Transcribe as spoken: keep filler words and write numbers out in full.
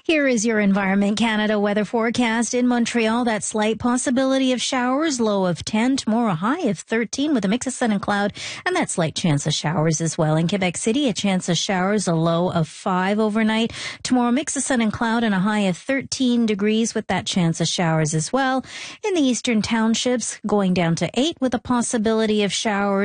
Here is your Environment Canada weather forecast. In Montreal, that slight possibility of showers, low of ten. Tomorrow, a high of thirteen with a mix of sun and cloud, and that slight chance of showers as well. In Quebec City, a chance of showers, a low of five overnight. Tomorrow, mix of sun and cloud and a high of thirteen degrees with that chance of showers as well. In the eastern townships, going down to eight with a possibility of showers.